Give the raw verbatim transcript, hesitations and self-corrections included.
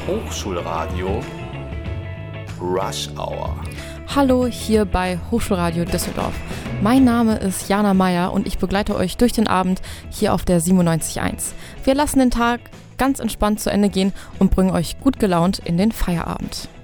Hochschulradio Rush Hour. Hallo hier bei Hochschulradio Düsseldorf. Mein Name ist Jana Meyer und ich begleite euch durch den Abend hier auf der siebenundneunzig Komma eins. Wir lassen den Tag ganz entspannt zu Ende gehen und bringen euch gut gelaunt in den Feierabend.